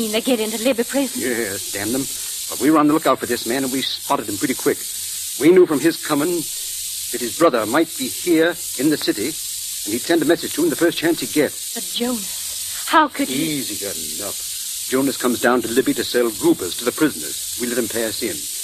They get into Libby prison. Yes, damn them. But we were on the lookout for this man, and we spotted him pretty quick. We knew from his coming that his brother might be here in the city, and he'd send a message to him the first chance he'd get. But Jonas, how could he... Easy enough. Jonas comes down to Libby to sell goobers to the prisoners. We let him pass in.